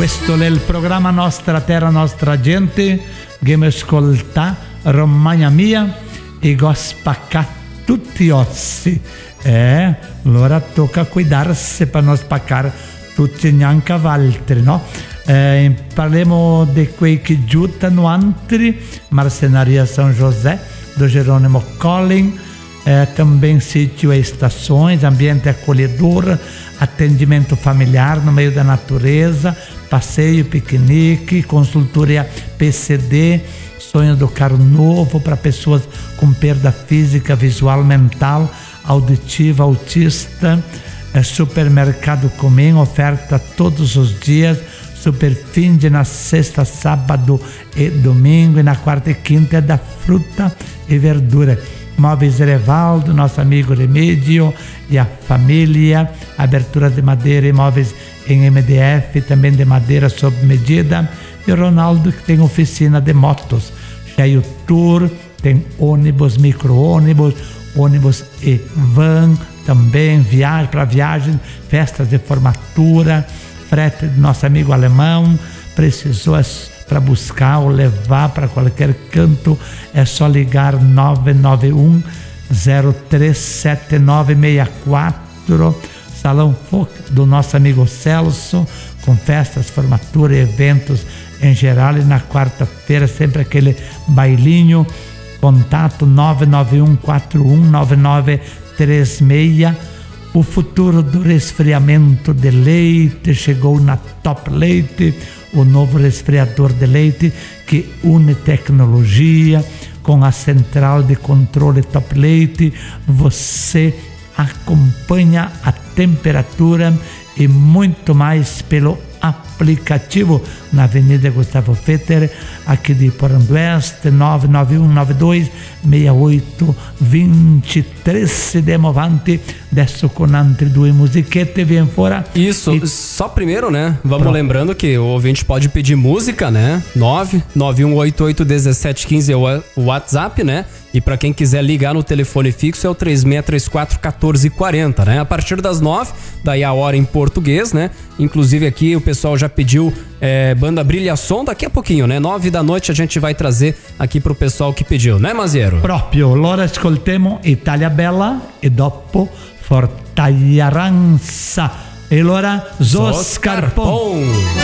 Questo è il programma Nostra Terra, Nostra Gente, che mi ascolta, Romagna Mia, e gospacca tutti gli ossi. Allora tocca cuidarsi per non spaccare tutti neanche altri, no? Parliamo di quei che giuttano altri, Marcenaria São José, do Jerônimo Collin, também sítio e estações, ambiente acolhedor, atendimento familiar no meio da natureza, passeio, piquenique, consultoria PCD, sonho do carro novo para pessoas com perda física, visual, mental, auditiva, autista, supermercado Comim, oferta todos os dias, super fim de na sexta, sábado e domingo, e na quarta e quinta é da fruta e verdura. Móveis Erevaldo, nosso amigo Remídio e a família, abertura de madeira e móveis em MDF, também de madeira sob medida, e o Ronaldo, que tem oficina de motos, Cheio Tour, tem ônibus, micro-ônibus, ônibus e van, também para viagens, festas de formatura, frete do nosso amigo alemão, precisou para buscar ou levar para qualquer canto, é só ligar 991 037964, Salão do nosso amigo Celso, com festas, formatura e eventos em geral, e na quarta-feira sempre aquele bailinho. Contato 991419936. O futuro do resfriamento de leite chegou na Top Leite, o novo resfriador de leite que une tecnologia com a central de controle Top Leite. Você acompanha a temperatura e muito mais pelo aplicativo na Avenida Gustavo Fetter, aqui de Porandueste, 991926823. Se demovante, adesso con altri due musichette, vem fora. Isso, só primeiro, né? Vamos lembrando que o ouvinte pode pedir música, né? 991881715 é o WhatsApp, né? E para quem quiser ligar no telefone fixo é o 36341440, né? A partir das 9, daí a hora em português, né? Inclusive aqui o pessoal já pediu banda Brilhação daqui a pouquinho, né? 9 da noite a gente vai trazer aqui pro pessoal que pediu, né, Maziero? Proprio, allora ascoltiamo Italia Bella e dopo Fortagliaranza. E allora Zoscarpon.